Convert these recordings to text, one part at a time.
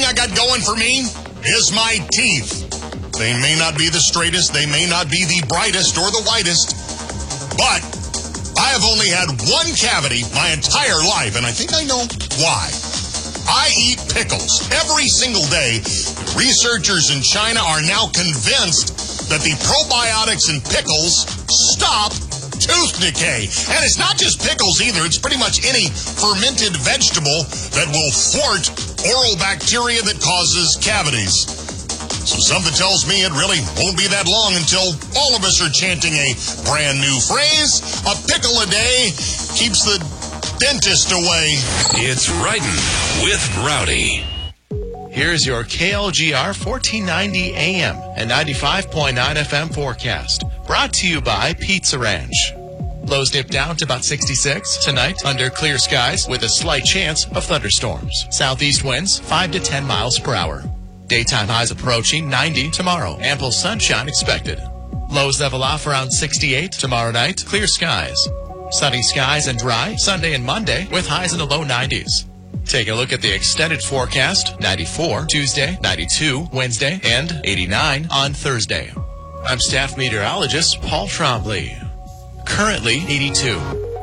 I got going for me is my teeth. They may not be the straightest, they may not be the brightest or the whitest, but I have only had one cavity my entire life, and I think I know why. I eat pickles every single day. Researchers in China are now convinced that the probiotics in pickles stop tooth decay. And it's not just pickles either. It's pretty much any fermented vegetable that will thwart oral bacteria that causes cavities. So something tells me it really won't be that long until all of us are chanting a brand new phrase. A pickle a day keeps the dentist away. It's Writing with Rowdy. Here's your KLGR 1490 AM and 95.9 FM forecast. Brought to you by Pizza Ranch. Lows dip down to about 66 tonight under clear skies with a slight chance of thunderstorms. Southeast winds 5 to 10 miles per hour. Daytime highs approaching 90 tomorrow. Ample sunshine expected. Lows level off around 68 tomorrow night. Clear skies. Sunny skies and dry Sunday and Monday with highs in the low 90s. Take a look at the extended forecast. 94 Tuesday, 92 Wednesday, and 89 on Thursday. I'm staff meteorologist Paul Trombley. Currently 82.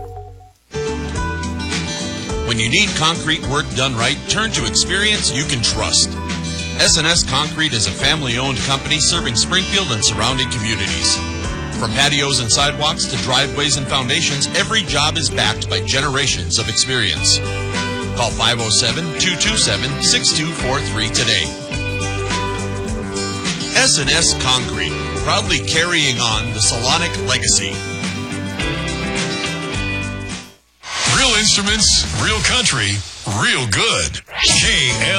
When you need concrete work done right, turn to experience you can trust. S&S Concrete is a family-owned company serving Springfield and surrounding communities. From patios and sidewalks to driveways and foundations, every job is backed by generations of experience. Call 507-227-6243 today. S&S Concrete, proudly carrying on the Salonic legacy. Real instruments, real country, real good. KL.